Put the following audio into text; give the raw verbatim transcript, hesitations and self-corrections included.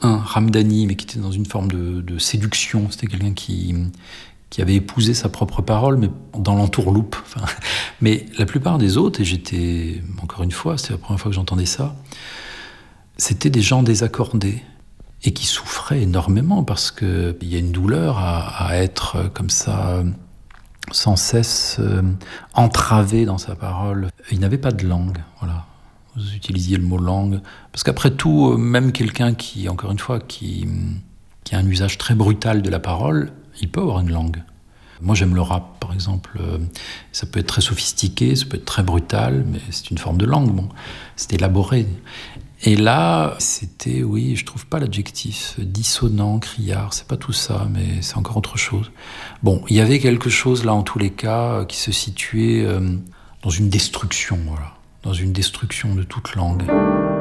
un Ramdani, mais qui était dans une forme de, de séduction. C'était quelqu'un qui, qui avait épousé sa propre parole, mais dans l'entourloupe. Enfin, mais la plupart des autres, et j'étais, encore une fois, c'était la première fois que j'entendais ça, c'était des gens désaccordés et qui souffraient énormément parce qu'il y a une douleur à, à être comme ça, sans cesse euh, entravé dans sa parole. Il n'avait pas de langue, voilà. Vous utilisiez le mot langue, parce qu'après tout, même quelqu'un qui, encore une fois, qui, qui a un usage très brutal de la parole, il peut avoir une langue. Moi, j'aime le rap, par exemple. Ça peut être très sophistiqué, ça peut être très brutal, mais c'est une forme de langue. Bon, c'est élaboré. Et là, c'était, oui, je trouve pas l'adjectif dissonant, criard, c'est pas tout ça, mais c'est encore autre chose. Bon, il y avait quelque chose là, en tous les cas, qui se situait euh, dans une destruction, voilà. Dans une destruction de toute langue.